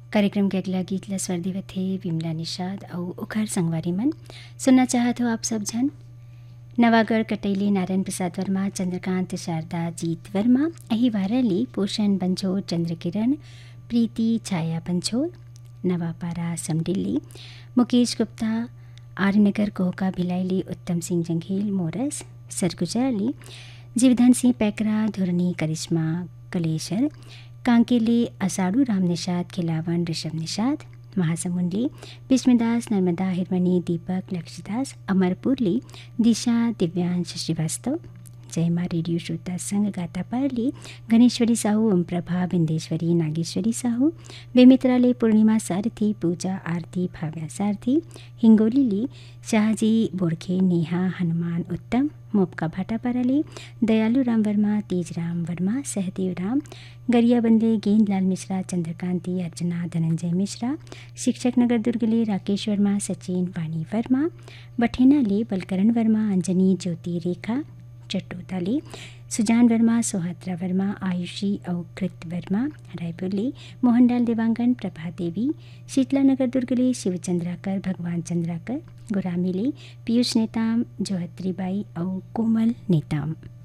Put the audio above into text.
कार्यक्रम के अगला गीत ला स्वर देवत थे विमला निषाद और उखर संगवारी मन। सुनना चाहत हो आप सब जन। नवागढ़ कटैली नारायण प्रसाद वर्मा, चंद्रकांत शारदा जीत वर्मा, अहिवारली पोषण बंछोर, चंद्रकिरण प्रीति छाया बंछोर, नवापारा समडिल्ली मुकेश गुप्ता, आर्यनगर कोहका भिलाइली उत्तम सिंह जंघेल मोरस, सरगुजाली जीवधन सिंह पैकरा, धुरनी करिश्मा कलेशर, कांकेली असाड़ू राम निषाद, खिलावन ऋषभ निषाद, महासमुंदली बिस्मिदास, नर्मदा हिरमनी दीपक लक्ष्यदास, अमरपुरली दिशा दिव्यांश श्रीवास्तव, जय माँ रेडियो श्रोता संघ गातापारली गणेश्वरी साहू, ओम प्रभा बिंदेश्वरी नागेश्वरी साहू, बेमित्राले पूर्णिमा सारथी, पूजा आरती भाव्या सारथी, हिंगोलीली शाहजी बोड़खे, नेहा हनुमान उत्तम, मोपका भाटापाराली दयालु राम वर्मा, तेजराम वर्मा, सहदेव राम, गरिया बंदे गेंदलाल मिश्रा, चंद्रकांति अर्चना, धनंजय मिश्रा, शिक्षक नगर दुर्गले राकेश वर्मा, सचिन वाणी वर्मा, बठेनाले बलकरण वर्मा, अंजनी ज्योति रेखा, चट्टोताली सुजान वर्मा, सोहात्रा वर्मा, आयुषी और कृत वर्मा, रायपुरली मोहनलाल देवांगन, प्रभा देवी, शीतला नगर दुर्गले शिवचंद्राकर, भगवान चंद्राकर, गुरामीली पीयूष नेताम, जोहत्रीबाई और कोमल नेताम।